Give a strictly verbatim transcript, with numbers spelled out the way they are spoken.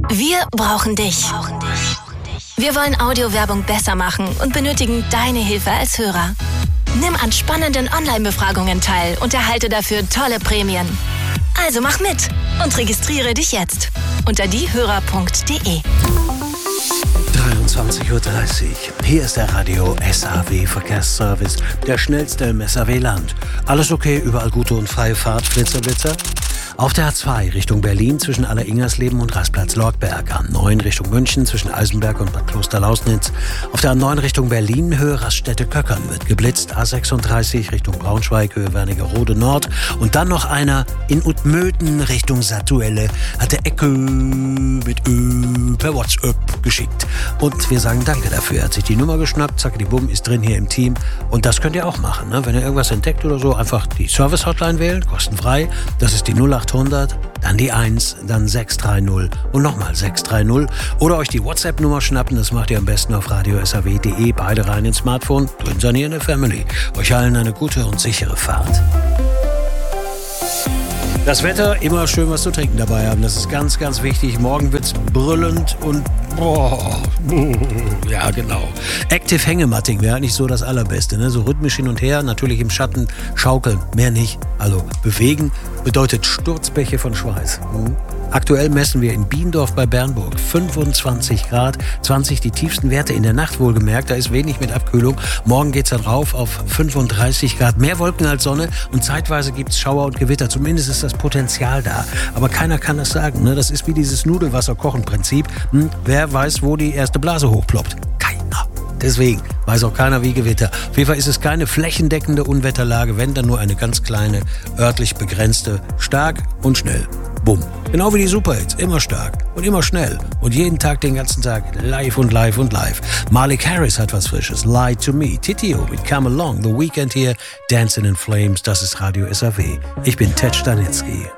Wir brauchen dich. Wir wollen Audiowerbung besser machen und benötigen deine Hilfe als Hörer. Nimm an spannenden Online-Befragungen teil und erhalte dafür tolle Prämien. Also mach mit und registriere dich jetzt unter diehörer punkt de. dreiundzwanzig Uhr dreißig. Hier ist der Radio S A W Verkehrsservice, der schnellste im S A W-Land. Alles okay, überall gute und freie Fahrt, Flitzer, Blitzer? Auf der A zwei Richtung Berlin zwischen Aller-Ingersleben und Rastplatz Lortberg. A neun Richtung München zwischen Eisenberg und Bad Klosterlausnitz. Auf der A neun Richtung Berlin Höhe Raststätte-Köckern wird geblitzt. A sechsunddreißig Richtung Braunschweig Höhe Wernigerode Nord. Und dann noch einer in Utmöten Richtung Satuelle hat der Ecke mit Ö per WhatsApp geschickt. Und wir sagen danke dafür. Er hat sich die Nummer geschnappt, zacke die Bumm, ist drin hier im Team. Und das könnt ihr auch machen, ne? Wenn ihr irgendwas entdeckt oder so, einfach die Service-Hotline wählen, kostenfrei. Das ist die null acht hundert, dann die eins, dann sechs drei null und nochmal sechs drei null. Oder euch die WhatsApp-Nummer schnappen, das macht ihr am besten auf radio s a w punkt de. Beide rein ins Smartphone, drin sein hier in der Family. Euch allen eine gute und sichere Fahrt. Das Wetter, immer schön was zu trinken dabei haben, das ist ganz, ganz wichtig. Morgen wird's brüllend und boah, ja genau. Active Hängematting wäre eigentlich so das Allerbeste, ne? So rhythmisch hin und her, natürlich im Schatten schaukeln, mehr nicht. Also bewegen bedeutet Sturzbäche von Schweiß. Hm? Aktuell messen wir in Biendorf bei Bernburg fünfundzwanzig Grad, zwanzig die tiefsten Werte in der Nacht wohlgemerkt, da ist wenig mit Abkühlung. Morgen geht's dann rauf auf fünfunddreißig Grad, mehr Wolken als Sonne und zeitweise gibt's Schauer und Gewitter, zumindest ist das Potenzial da. Aber keiner kann das sagen, ne? Das ist wie dieses Nudelwasser-Kochen-Prinzip. Hm? Wer weiß, wo die erste Blase hochploppt? Keiner. Deswegen weiß auch keiner wie Gewitter. Auf jeden Fall ist es keine flächendeckende Unwetterlage, wenn dann nur eine ganz kleine, örtlich begrenzte, stark und schnell. Bumm. Genau wie die Superhits. Immer stark und immer schnell. Und jeden Tag, den ganzen Tag live und live und live. Malik Harris hat was Frisches. Lie to Me. Titio mit Come Along. The Weekend hier. Dancing in Flames. Das ist Radio S A W. Ich bin Ted Stanitzky.